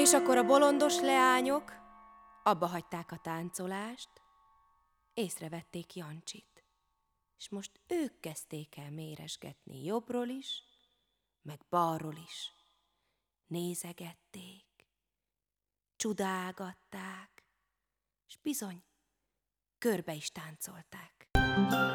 És akkor a bolondos leányok abba hagyták a táncolást, észrevették Jancsit, és most ők kezdték el méresgetni jobbról is, meg balról is. Nézegették, csodálgatták, és bizony, körbe is táncolták.